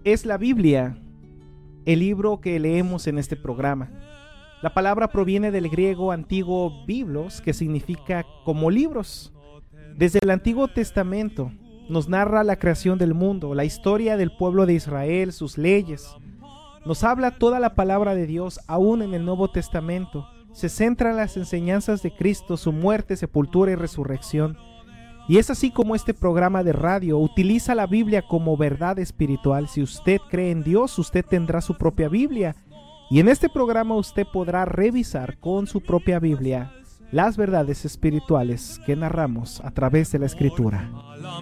es la Biblia, el libro que leemos en este programa. La palabra proviene del griego antiguo biblos, que significa como libros. Desde el Antiguo Testamento nos narra la creación del mundo, la historia del pueblo de Israel, sus leyes. Nos habla toda la palabra de Dios, aún en el Nuevo Testamento. Se centra en las enseñanzas de Cristo, su muerte, sepultura y resurrección. Y es así como este programa de radio utiliza la Biblia como verdad espiritual. Si usted cree en Dios, usted tendrá su propia Biblia. Y en este programa usted podrá revisar con su propia Biblia las verdades espirituales que narramos a través de la Escritura.